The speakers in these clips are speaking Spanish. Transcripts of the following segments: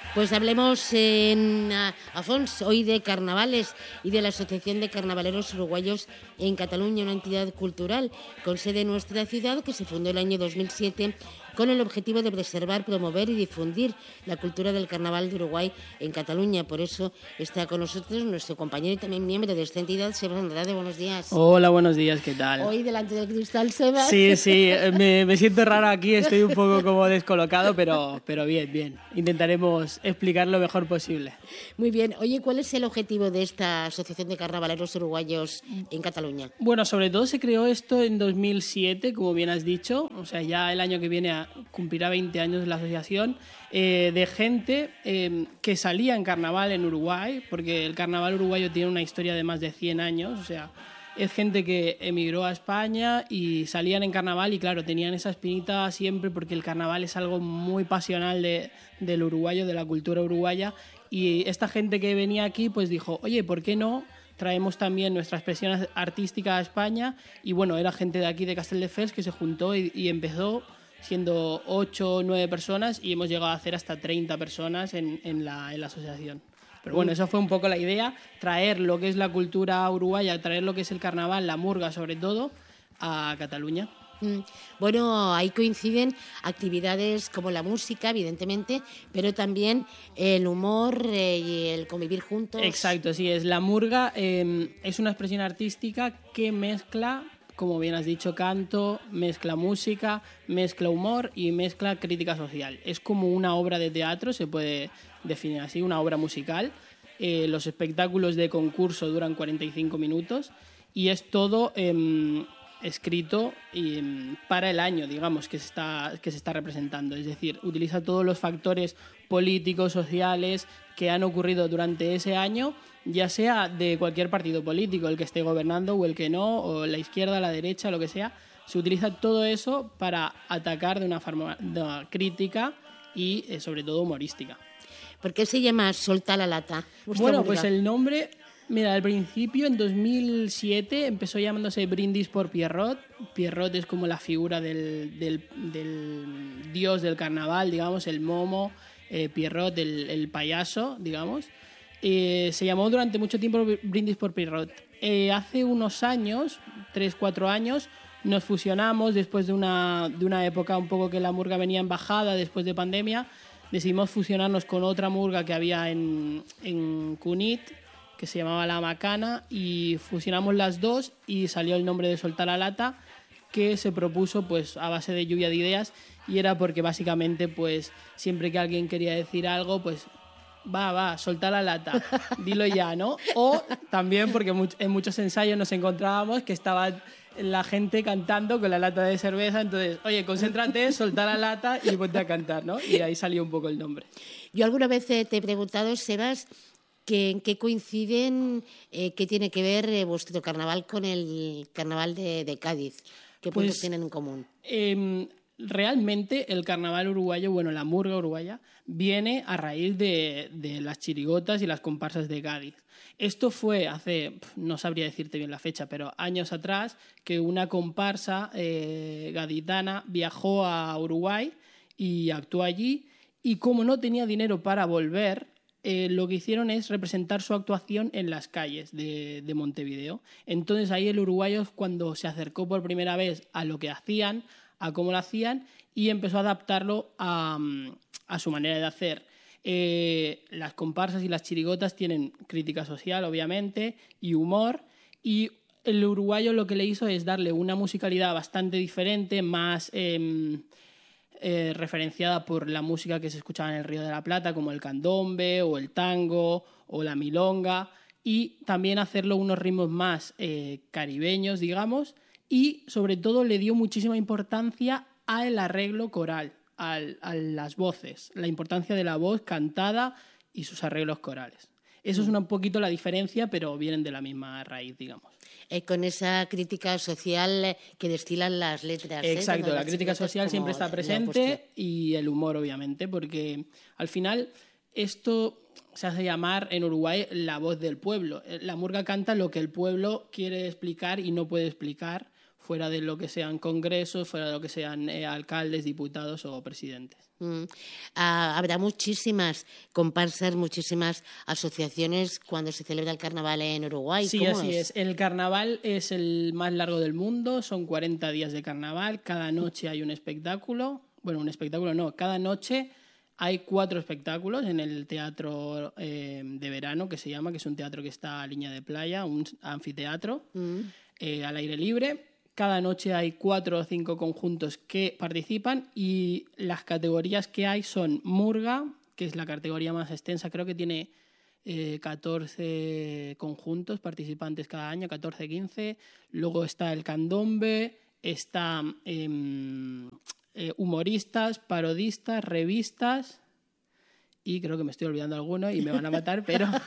Pues hablemos en Afons hoy de carnavales y de la Asociación de Carnavaleros Uruguayos en Cataluña, una entidad cultural con sede en nuestra ciudad que se fundó el año 2007 con el objetivo de preservar, promover y difundir la cultura del carnaval de Uruguay en Cataluña. Por eso está con nosotros nuestro compañero y también miembro de esta entidad, Sebas Andrade. Buenos días. Hola, buenos días, ¿qué tal? Hoy delante del cristal, Sebas. Sí, me siento raro aquí, estoy un poco como descolocado, pero bien. Intentaremos explicar lo mejor posible. Muy bien. Oye, ¿cuál es el objetivo de esta Asociación de Carnavaleros Uruguayos en Cataluña? Bueno, sobre todo se creó esto en 2007, como bien has dicho, o sea, ya el año que viene cumplirá 20 años la asociación, de gente que salía en carnaval en Uruguay, porque el carnaval uruguayo tiene una historia de más de 100 años, o sea, es gente que emigró a España y salían en carnaval y claro, tenían esa espinita siempre porque el carnaval es algo muy pasional del uruguayo, de la cultura uruguaya, y esta gente que venía aquí pues dijo, oye, ¿por qué no traemos también nuestra expresión artística a España? Y bueno, era gente de aquí de Castelldefels que se juntó y empezó siendo 8 o 9 personas y hemos llegado a hacer hasta 30 personas en la asociación. Pero bueno, esa fue un poco la idea, traer lo que es la cultura uruguaya, traer lo que es el carnaval, la murga sobre todo, a Cataluña. Bueno, ahí coinciden actividades como la música, evidentemente, pero también el humor y el convivir juntos. Exacto, sí, es la murga, es una expresión artística que mezcla, como bien has dicho, canto, mezcla música, mezcla humor y mezcla crítica social. Es como una obra de teatro, se puede definir así, una obra musical. Los espectáculos de concurso duran 45 minutos y es todo escrito para el año, digamos, que se está representando. Es decir, utiliza todos los factores políticos, sociales que han ocurrido durante ese año, ya sea de cualquier partido político, el que esté gobernando o el que no, o la izquierda, la derecha, lo que sea. Se utiliza todo eso para atacar de una forma crítica y sobre todo humorística. ¿Por qué se llama Solta la Lata? Bueno, pues el nombre, mira, al principio, en 2007, empezó llamándose Brindis por Pierrot. Pierrot es como la figura del dios del carnaval, digamos, el momo, Pierrot, el payaso, digamos. Se llamó durante mucho tiempo Brindis por Pierrot. Hace unos años, 3-4 años, nos fusionamos después de una época un poco que la murga venía en bajada después de pandemia. Decidimos fusionarnos con otra murga que había en Cunit, que se llamaba La Macana, y fusionamos las dos y salió el nombre de Soltar la Lata, que se propuso pues a base de lluvia de ideas, y era porque básicamente pues siempre que alguien quería decir algo, pues va, soltar la lata, dilo ya, ¿no? O también porque en muchos ensayos nos encontrábamos que estaba la gente cantando con la lata de cerveza, entonces, oye, concéntrate, soltar la lata y ponte a cantar, ¿no? Y ahí salió un poco el nombre. Yo alguna vez te he preguntado, Sebas, ¿en qué coinciden, qué tiene que ver vuestro carnaval con el carnaval de Cádiz? ¿Qué puntos tienen en común? Realmente el carnaval uruguayo, bueno, la murga uruguaya, viene a raíz de las chirigotas y las comparsas de Cádiz. Esto fue hace, no sabría decirte bien la fecha, pero años atrás, que una comparsa gaditana viajó a Uruguay y actuó allí, y como no tenía dinero para volver, lo que hicieron es representar su actuación en las calles de Montevideo. Entonces ahí el uruguayo, cuando se acercó por primera vez a lo que hacían, a cómo lo hacían, y empezó a adaptarlo a su manera de hacer. Las comparsas y las chirigotas tienen crítica social, obviamente, y humor, y el uruguayo lo que le hizo es darle una musicalidad bastante diferente, más referenciada por la música que se escuchaba en el Río de la Plata, como el candombe o el tango o la milonga, y también hacerlo unos ritmos más caribeños, digamos, y sobre todo le dio muchísima importancia al arreglo coral, a las voces, la importancia de la voz cantada y sus arreglos corales. Eso es un poquito la diferencia, pero vienen de la misma raíz, digamos. Con esa crítica social que destilan las letras. Exacto, la crítica social siempre está presente y el humor, obviamente, porque al final esto se hace llamar en Uruguay la voz del pueblo. La murga canta lo que el pueblo quiere explicar y no puede explicar fuera de lo que sean congresos, fuera de lo que sean alcaldes, diputados o presidentes. Habrá muchísimas comparsas, muchísimas asociaciones cuando se celebra el carnaval en Uruguay. Sí, así es. El carnaval es el más largo del mundo, son 40 días de carnaval, cada noche hay un espectáculo. Bueno, un espectáculo no, cada noche hay 4 espectáculos en el teatro de verano, que se llama, que es un teatro que está a línea de playa, un anfiteatro al aire libre. Cada noche hay 4 o 5 conjuntos que participan y las categorías que hay son Murga, que es la categoría más extensa, creo que tiene 14 conjuntos participantes cada año, 14, 15. Luego está el Candombe, está humoristas, parodistas, revistas y creo que me estoy olvidando alguno y me van a matar,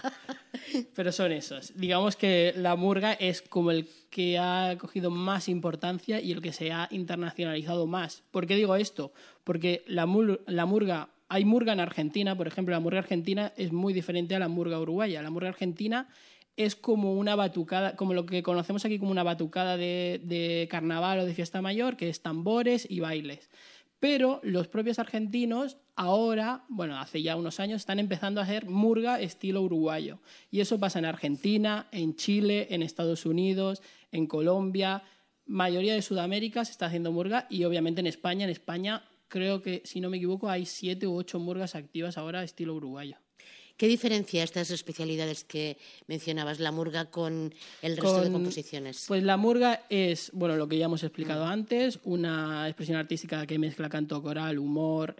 pero son esos. Digamos que la murga es como el que ha cogido más importancia y el que se ha internacionalizado más. ¿Por qué digo esto? Porque la murga, hay murga en Argentina, por ejemplo, la murga argentina es muy diferente a la murga uruguaya. La murga argentina es como una batucada, como lo que conocemos aquí como una batucada de carnaval o de fiesta mayor, que es tambores y bailes. Pero los propios argentinos ahora, bueno, hace ya unos años, están empezando a hacer murga estilo uruguayo. Y eso pasa en Argentina, en Chile, en Estados Unidos, en Colombia. Mayoría de Sudamérica se está haciendo murga y obviamente en España. En España creo que, si no me equivoco, hay 7 u 8 murgas activas ahora estilo uruguayo. ¿Qué diferencia estas especialidades que mencionabas, la murga, con el resto de composiciones? Pues la murga es, bueno, lo que ya hemos explicado antes, una expresión artística que mezcla canto coral, humor,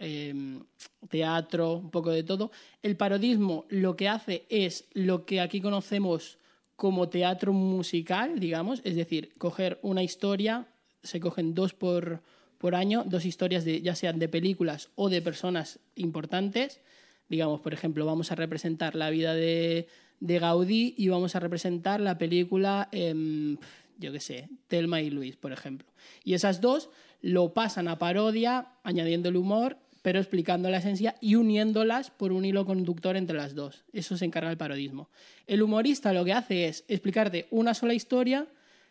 teatro, un poco de todo. El parodismo lo que hace es lo que aquí conocemos como teatro musical, digamos, es decir, coger una historia, se cogen 2 por año, 2 historias ya sean de películas o de personas importantes. Digamos, por ejemplo, vamos a representar la vida de Gaudí y vamos a representar la película, yo qué sé, Thelma y Luis, por ejemplo. Y esas 2 lo pasan a parodia, añadiendo el humor, pero explicando la esencia y uniéndolas por un hilo conductor entre las 2. Eso se encarga el parodismo. El humorista lo que hace es explicarte una sola historia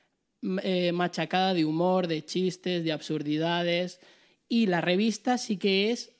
machacada de humor, de chistes, de absurdidades. Y la revista sí que es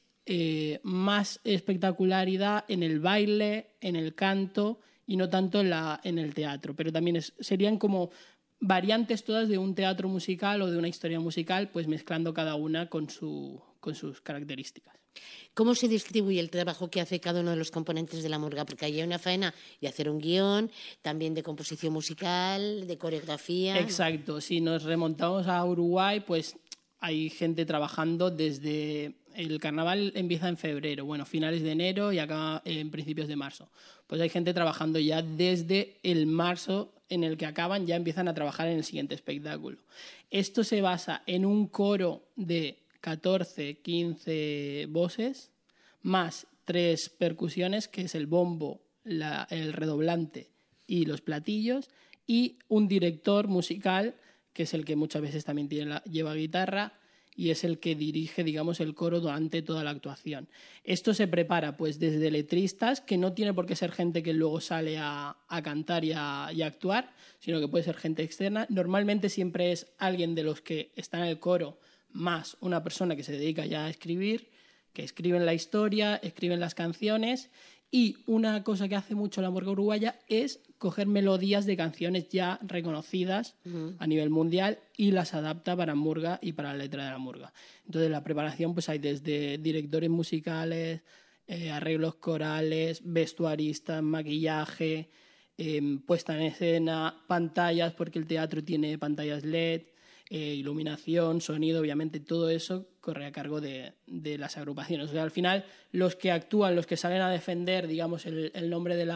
más espectacularidad en el baile, en el canto y no tanto en el teatro. Pero también serían como variantes todas de un teatro musical o de una historia musical, pues mezclando cada una con sus características. ¿Cómo se distribuye el trabajo que hace cada uno de los componentes de la murga? Porque hay una faena de hacer un guión, también de composición musical, de coreografía. Exacto. Si nos remontamos a Uruguay, pues hay gente trabajando desde... El carnaval empieza en febrero, bueno, finales de enero y acaba en principios de marzo. Pues hay gente trabajando ya desde el marzo en el que acaban, ya empiezan a trabajar en el siguiente espectáculo. Esto se basa en un coro de 14, 15 voces, más 3 percusiones, que es el bombo, el redoblante y los platillos, y un director musical, que es el que muchas veces también lleva guitarra, y es el que dirige, digamos, el coro durante toda la actuación. Esto se prepara pues desde letristas, que no tiene por qué ser gente que luego sale a cantar y a actuar, sino que puede ser gente externa. Normalmente siempre es alguien de los que están en el coro más una persona que se dedica ya a escribir, que escriben la historia, escriben las canciones. Y una cosa que hace mucho la murga uruguaya es coger melodías de canciones ya reconocidas a nivel mundial y las adapta para murga y para la letra de la murga. Entonces, la preparación pues hay desde directores musicales, arreglos corales, vestuaristas, maquillaje, puesta en escena, pantallas, porque el teatro tiene pantallas LED, iluminación, sonido, obviamente todo eso corre a cargo de las agrupaciones. O sea, al final los que actúan, los que salen a defender, digamos, el nombre de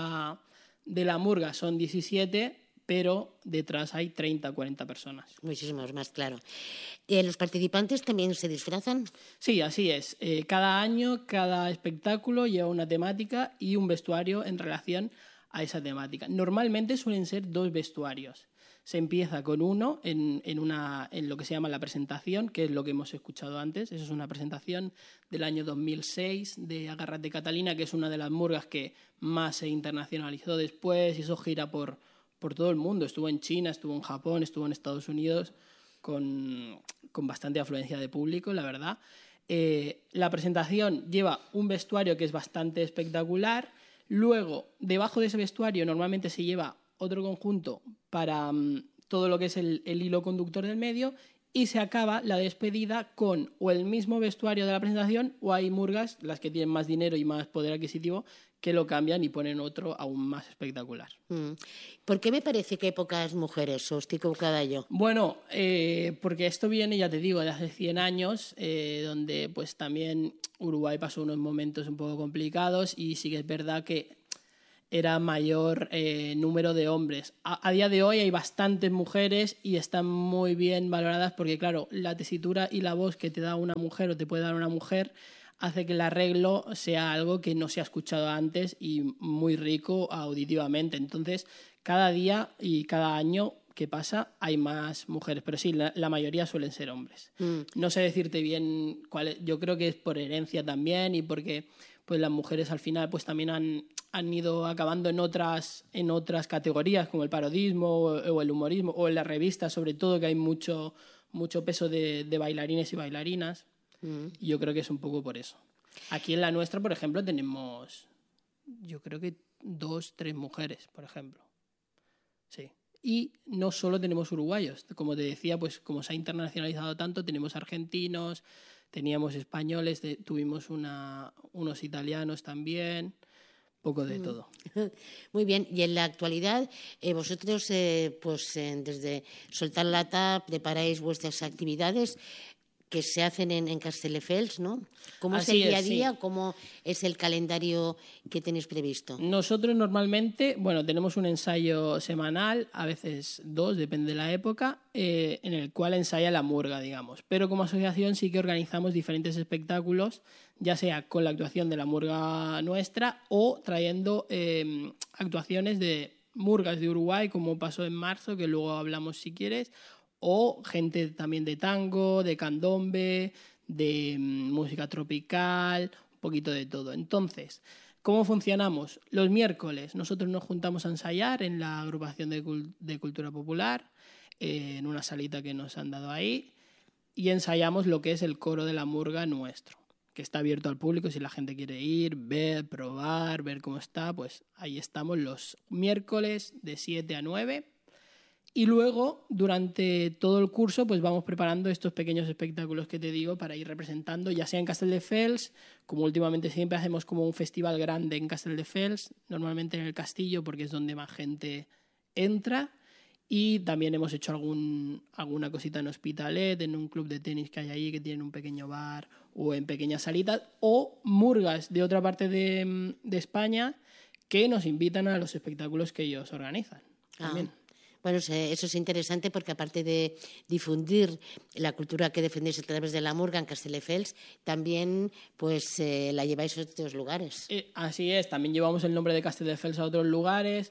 la murga son 17, pero detrás hay 30 o 40 personas. Muchísimos más, claro. ¿Los participantes también se disfrazan? Sí, así es. Cada año, cada espectáculo lleva una temática y un vestuario en relación a esa temática. Normalmente suelen ser 2 vestuarios. Se empieza con uno en lo que se llama la presentación, que es lo que hemos escuchado antes. Eso es una presentación del año 2006 de Agárrate Catalina, que es una de las murgas que más se internacionalizó después, y eso gira por todo el mundo. Estuvo en China, estuvo en Japón, estuvo en Estados Unidos con bastante afluencia de público, la verdad. La presentación lleva un vestuario que es bastante espectacular. Luego, debajo de ese vestuario normalmente se lleva otro conjunto para todo lo que es el hilo conductor del medio, y se acaba la despedida con o el mismo vestuario de la presentación, o hay murgas, las que tienen más dinero y más poder adquisitivo, que lo cambian y ponen otro aún más espectacular. ¿Por qué me parece que hay pocas mujeres, o estoy equivocada yo? Bueno, porque esto viene, ya te digo, de hace 100 años, donde pues también Uruguay pasó unos momentos un poco complicados, y sí que es verdad que era mayor número de hombres. A día de hoy hay bastantes mujeres y están muy bien valoradas, porque claro, la tesitura y la voz que te da una mujer o te puede dar una mujer hace que el arreglo sea algo que no se ha escuchado antes y muy rico auditivamente. Entonces, cada día y cada año que pasa hay más mujeres, pero sí, la mayoría suelen ser hombres. No sé decirte bien cuál es. Yo creo que es por herencia también, y porque pues las mujeres al final pues también han ido acabando en otras categorías, como el parodismo o el humorismo, o en las revistas sobre todo, que hay mucho peso de bailarines y bailarinas. Y yo creo que es un poco por eso. Aquí en la nuestra, por ejemplo, tenemos, yo creo que 2, 3 mujeres, por ejemplo. Sí. Y no solo tenemos uruguayos. Como te decía, pues como se ha internacionalizado tanto, tenemos argentinos, teníamos españoles, tuvimos unos italianos también, poco de todo. Muy bien. Y en la actualidad, vosotros, desde Soltar Lata, preparáis vuestras actividades que se hacen en Castelldefels, ¿no? ¿Cómo es el día a día? Sí. ¿Cómo es el calendario que tenéis previsto? Nosotros normalmente, tenemos un ensayo semanal, a veces 2, depende de la época, en el cual ensaya la murga, digamos. Pero como asociación sí que organizamos diferentes espectáculos, ya sea con la actuación de la murga nuestra o trayendo actuaciones de murgas de Uruguay, como pasó en marzo, que luego hablamos si quieres, o gente también de tango, de candombe, de música tropical, un poquito de todo. Entonces, ¿cómo funcionamos? Los miércoles nosotros nos juntamos a ensayar en la agrupación de cultura popular, en una salita que nos han dado ahí, y ensayamos lo que es el coro de la murga nuestro, que está abierto al público. Si la gente quiere ir, ver, probar, ver cómo está, pues ahí estamos los miércoles de 7 a 9. Y luego, durante todo el curso, pues vamos preparando estos pequeños espectáculos que te digo para ir representando, ya sea en Castelldefels, como últimamente siempre hacemos como un festival grande en Castelldefels, normalmente en el Castillo, porque es donde más gente entra, y también hemos hecho alguna cosita en Hospitalet, en un club de tenis que hay ahí, que tienen un pequeño bar, o en pequeñas salitas, o murgas de otra parte de España que nos invitan a los espectáculos que ellos organizan también. Bueno, eso es interesante, porque aparte de difundir la cultura que defendéis a través de la murga en Castelldefels, también pues la lleváis a otros lugares. Así es, también llevamos el nombre de Castelldefels a otros lugares.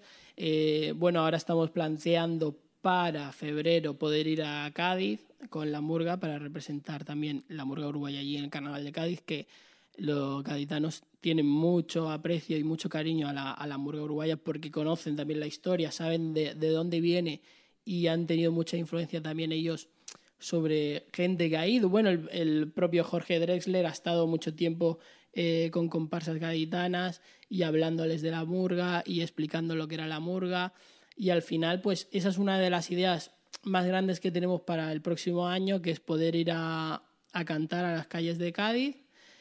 Ahora estamos planteando para febrero poder ir a Cádiz con la murga para representar también la murga uruguaya allí en el Carnaval de Cádiz, que los gaditanos tienen mucho aprecio y mucho cariño a la murga uruguaya, porque conocen también la historia, saben de dónde viene, y han tenido mucha influencia también ellos sobre gente que ha ido. Bueno, el propio Jorge Drexler ha estado mucho tiempo con comparsas gaditanas y hablándoles de la murga y explicando lo que era la murga, y al final pues esa es una de las ideas más grandes que tenemos para el próximo año, que es poder ir a cantar a las calles de Cádiz.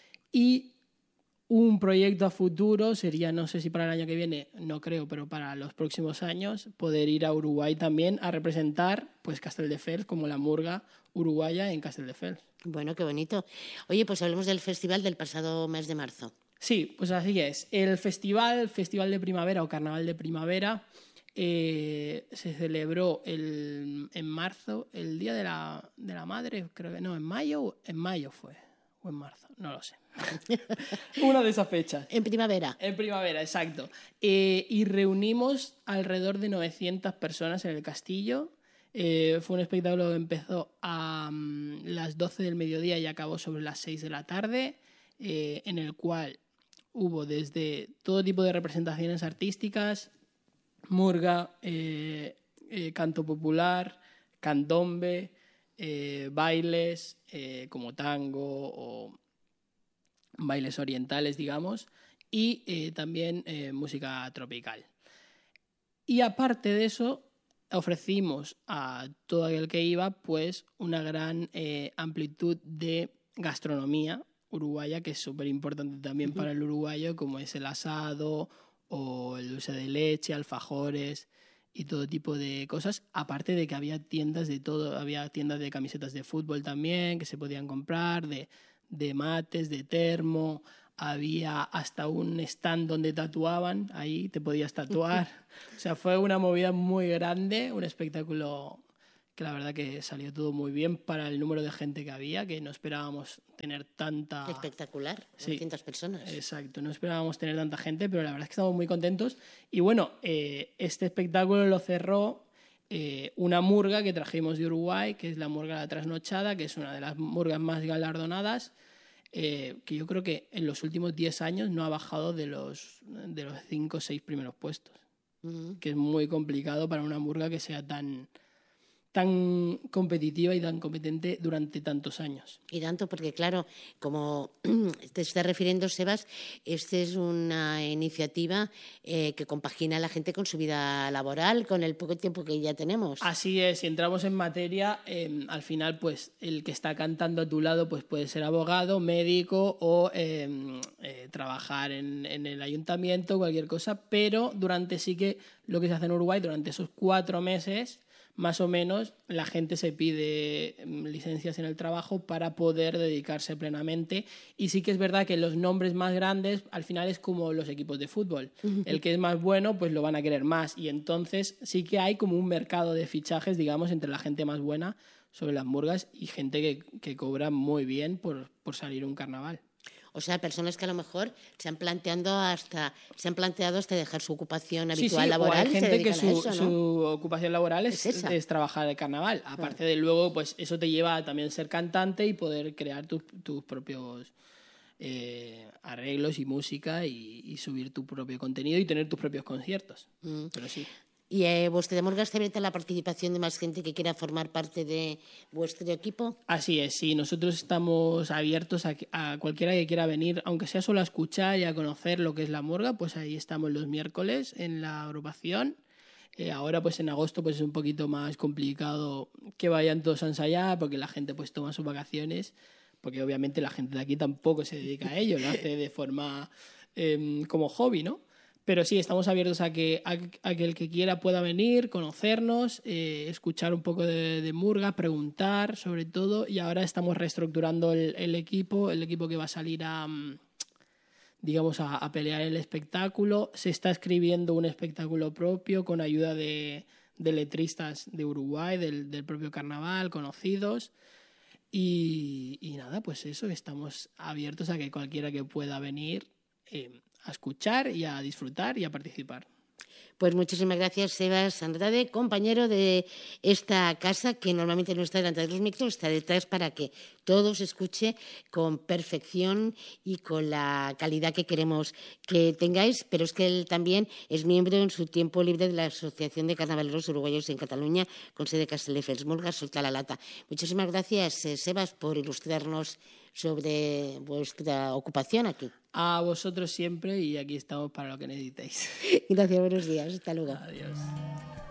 Y un proyecto a futuro sería, no sé si para el año que viene, no creo, pero para los próximos años, poder ir a Uruguay también a representar pues Castelldefels como la murga uruguaya en Castelldefels. Bueno, qué bonito. Oye, pues hablemos del festival del pasado mes de marzo. Sí, pues así es. El festival de primavera o carnaval de primavera se celebró en marzo, el Día de la Madre, creo que no, en mayo fue. O en marzo, no lo sé. Una de esas fechas. En primavera. En primavera, exacto. Y reunimos alrededor de 900 personas en el castillo. Fue un espectáculo que empezó a las 12 del mediodía y acabó sobre las 6 de la tarde, en el cual hubo desde todo tipo de representaciones artísticas, murga, canto popular, candombe, bailes como tango o bailes orientales, digamos, y también música tropical. Y aparte de eso, ofrecimos a todo aquel que iba pues una gran amplitud de gastronomía uruguaya, que es súper importante también para el uruguayo, como es el asado o el dulce de leche, alfajores y todo tipo de cosas, aparte de que había tiendas de todo, había tiendas de camisetas de fútbol también que se podían comprar, de mates, de termo, había hasta un stand donde tatuaban, ahí te podías tatuar. O sea, fue una movida muy grande, un espectáculo que la verdad que salió todo muy bien para el número de gente que había, que no esperábamos tener tanta... Espectacular, sí, 200 personas. Exacto, no esperábamos tener tanta gente, pero la verdad es que estamos muy contentos. Y bueno, este espectáculo lo cerró una murga que trajimos de Uruguay, que es la Murga La Trasnochada, que es una de las murgas más galardonadas, que yo creo que en los últimos 10 años no ha bajado de los 5 o 6 primeros puestos, que es muy complicado para una murga que sea tan competitiva y tan competente durante tantos años. Y tanto, porque claro, como te está refiriendo Sebas, esta es una iniciativa que compagina a la gente con su vida laboral, con el poco tiempo que ya tenemos. Así es, si entramos en materia, al final pues el que está cantando a tu lado pues puede ser abogado, médico o trabajar en el ayuntamiento, cualquier cosa, pero durante sí que lo que se hace en Uruguay, durante esos 4 meses, más o menos, la gente se pide licencias en el trabajo para poder dedicarse plenamente. Y sí que es verdad que los nombres más grandes, al final es como los equipos de fútbol. El que es más bueno, pues lo van a querer más. Y entonces sí que hay como un mercado de fichajes, digamos, entre la gente más buena sobre las murgas y gente que cobra muy bien por salir a un carnaval. O sea, personas que a lo mejor se han planteado hasta dejar su ocupación habitual laboral. O hay gente que eso, ¿no? su ocupación laboral es trabajar el carnaval. Aparte de luego, pues eso te lleva a también ser cantante y poder crear tus propios arreglos y música y subir tu propio contenido y tener tus propios conciertos. Pero sí. ¿Y vuestra murga está abierta a la participación de más gente que quiera formar parte de vuestro equipo? Así es, sí. Nosotros estamos abiertos a cualquiera que quiera venir, aunque sea solo a escuchar y a conocer lo que es la murga, pues ahí estamos los miércoles en la agrupación. Ahora pues en agosto pues es un poquito más complicado que vayan todos a ensayar porque la gente pues toma sus vacaciones, porque obviamente la gente de aquí tampoco se dedica a ello, lo hace de forma como hobby, ¿no? Pero sí, estamos abiertos a que el que quiera pueda venir, conocernos, escuchar un poco de murga, preguntar sobre todo. Y ahora estamos reestructurando el equipo que va a salir a pelear el espectáculo. Se está escribiendo un espectáculo propio con ayuda de letristas de Uruguay, del propio carnaval, conocidos. Y nada, pues eso, estamos abiertos a que cualquiera que pueda venir a escuchar y a disfrutar y a participar. Pues muchísimas gracias, Sebas Andrade, compañero de esta casa, que normalmente no está delante de los micros, está detrás para que todo se escuche con perfección y con la calidad que queremos que tengáis, pero es que él también es miembro en su tiempo libre de la Asociación de Carnavaleros Uruguayos en Cataluña, con sede Castelldefels, Murga, Solta la Lata. Muchísimas gracias, Sebas, por ilustrarnos sobre vuestra ocupación aquí. A vosotros siempre y aquí estamos para lo que necesitéis. Gracias, buenos días. Hasta luego. Adiós.